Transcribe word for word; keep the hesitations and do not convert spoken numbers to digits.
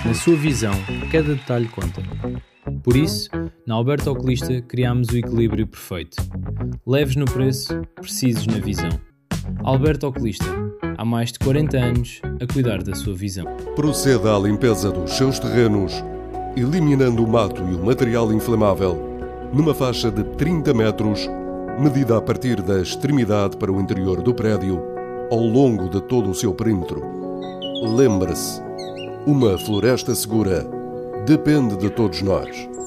Na sua visão, cada detalhe conta. Por isso, na Alberto Oculista criámos o equilíbrio perfeito. Leves no preço, precisos na visão. Alberto Oculista, há mais de quarenta anos a cuidar da sua visão. Proceda à limpeza dos seus terrenos, eliminando o mato e o material inflamável, numa faixa de trinta metros, medida a partir da extremidade para o interior do prédio, ao longo de todo o seu perímetro. Lembre-se, uma floresta segura depende de todos nós.